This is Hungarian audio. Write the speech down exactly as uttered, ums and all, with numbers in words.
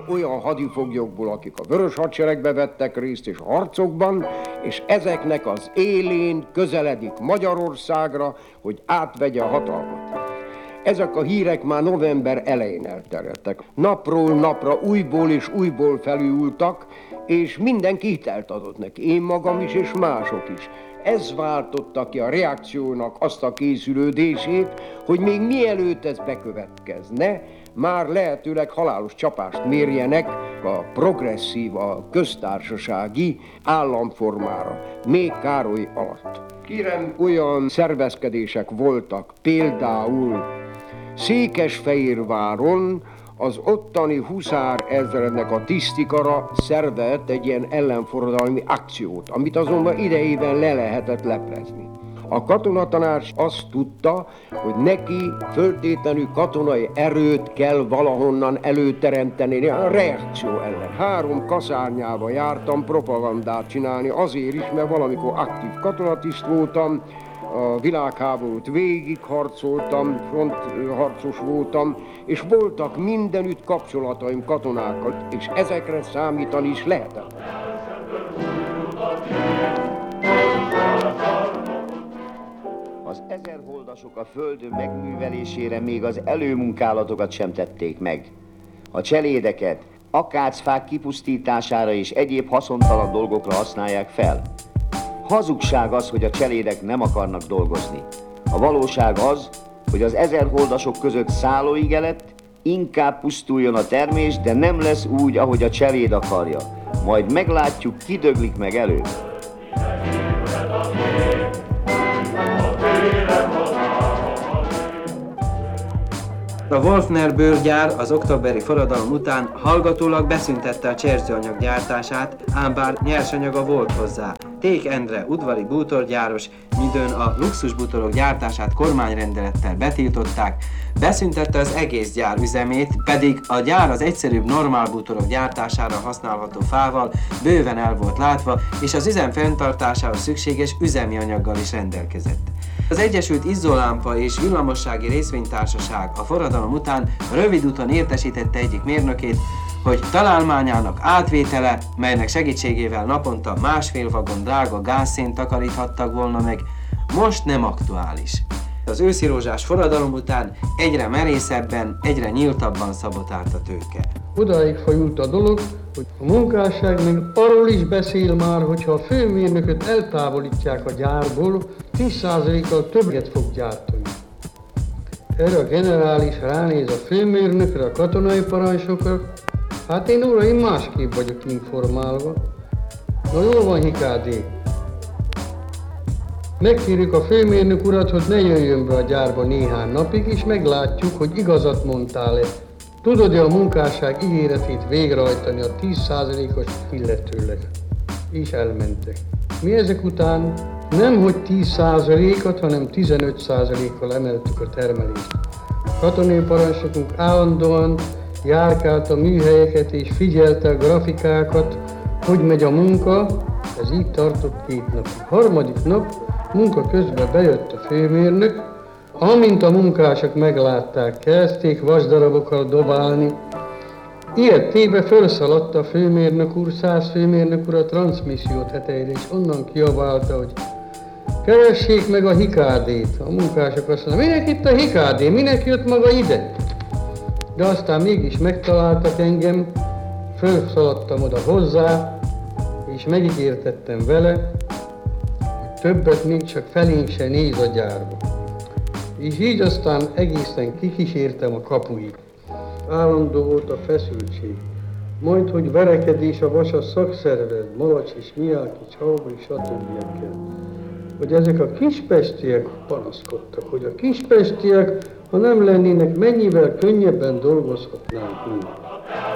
olyan hadifoglyokból, akik a vörös hadseregbe vettek részt és a harcokban, és ezeknek az élén közeledik Magyarországra, hogy átvegye a hatalmat. Ezek a hírek már november elején elterjedtek. Napról napra újból és újból felültek, és mindenki hitelt adott neki, én magam is és mások is. Ez váltotta ki a reakciónak azt a készülődését, hogy még mielőtt ez bekövetkezne, már lehetőleg halálos csapást mérjenek a progresszív, a köztársasági államformára, még Károly alatt. Kérem, olyan szervezkedések voltak, például Székesfehérváron az ottani huszár ezrednek a tisztikara szervelt egy ilyen ellenforradalmi akciót, amit azonban idejében le lehetett leplezni. A katonatanács azt tudta, hogy neki föltétlenül katonai erőt kell valahonnan előteremteni a reakció ellen. Három kaszárnyába jártam propagandát csinálni azért is, mert valamikor aktív katonatiszt voltam, a világháborút végig harcoltam, frontharcos voltam, és voltak mindenütt kapcsolataim katonákkal, és ezekre számítani is lehetett. Az ezerholdasok a föld megművelésére még az előmunkálatokat sem tették meg. A cselédeket akácfák kipusztítására és egyéb haszontalan dolgokra használják fel. Hazugság az, hogy a cselédek nem akarnak dolgozni. A valóság az, hogy az ezerholdasok között szállóigelet, inkább pusztuljon a termés, de nem lesz úgy, ahogy a cseléd akarja. Majd meglátjuk, ki döglik meg előbb. A Wolfner bőrgyár az októberi forradalom után hallgatólag beszüntette a cserzőanyag gyártását, ám bár nyersanyaga volt hozzá. Ték Endre udvari bútorgyáros, midőn a luxusbútorok gyártását kormányrendelettel betiltották, beszüntette az egész gyár üzemét, pedig a gyár az egyszerűbb normálbútorok gyártására használható fával bőven el volt látva, és az üzem fenntartásához szükséges üzemi anyaggal is rendelkezett. Az Egyesült Izzólámpa és Villamossági Részvénytársaság a forradalom után rövid úton értesítette egyik mérnökét, hogy találmányának átvétele, melynek segítségével naponta másfél vagon drága gázszént takaríthattak volna meg, most nem aktuális. Az őszirózsás forradalom után egyre merészebben, egyre nyíltabban szabotált a tőke. Odáig fajult a dolog, hogy a munkásság még arról is beszél már, hogyha a főmérnököt eltávolítják a gyárból, tíz százalékkal többet fog gyártani. Erre a generális ránéz a főmérnökre, a katonai parancsnokra. Hát én uraim másképp vagyok informálva. Na jól van, Hikádé. Megkérjük a főmérnök urat, hogy ne jöjjön be a gyárba néhány napig, és meglátjuk, hogy igazat mondtál-e. Tudod-e a munkásság ígéretét végrehajtani a tíz százalékos illetőleg? És elmentek. Mi ezek után nem hogy tíz százalékot, hanem tizenöt százalékkal emeltük a termelést. A katonai parancsnokunk állandóan járkált a műhelyeket és figyelte a grafikákat, hogy megy a munka. Ez így tartott két napig. Harmadik nap munka közben bejött a főmérnök. Amint a munkások meglátták, kezdték vasdarabokkal dobálni. Ilyetébe felszaladt a főmérnök úr, száz főmérnök úr a transmisszió tetejére, és onnan kiabálta, hogy keressék meg a Hikádét. A munkások azt mondták, minek itt a Hikádé, minek jött maga ide? De aztán mégis megtaláltak engem, fölszaladtam oda hozzá, és megígértettem vele, hogy többet még csak felénk se néz a gyárba. És így aztán egészen kikísértem a kapuig. Állandó volt a feszültség. Majd, hogy verekedés a vasas szakszervezet, Malacs és Miáki, Csalbri, stb. Hogy ezek a kispestiek panaszkodtak, hogy a kispestiek, ha nem lennének, mennyivel könnyebben dolgozhatnánk mi.